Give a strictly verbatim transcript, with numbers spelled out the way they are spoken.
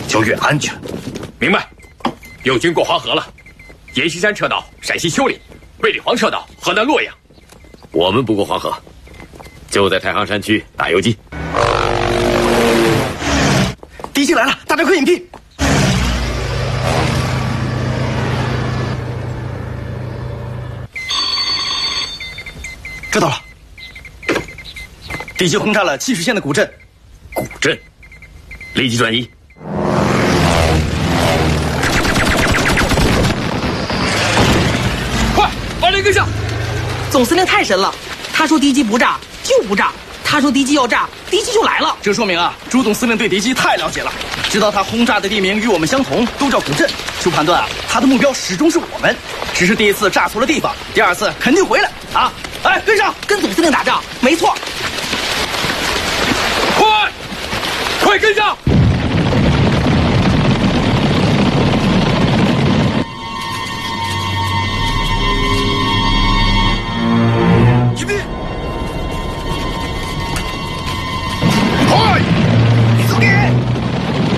就越安全。 明白。友军过黄河了，阎锡山撤到陕西丘陵，卫立煌撤到河南洛阳。我们不过黄河，就在太行山区打游击。 敌机来了，大家快隐蔽！知道了。敌机轰炸了七十县的古镇。 古镇，立即转移。快，把脸跟下！ 总司令太神了，他说敌机不炸就不炸，他说敌机要炸，敌机就来了。 这说明啊，朱总司令对敌机太了解了，知道他轰炸的地名与我们相同，都叫古镇，就判断啊，他的目标始终是我们，只是第一次炸错了地方，第二次肯定回来啊！哎，跟上， 跟总司令打仗，没错。 快，快跟上！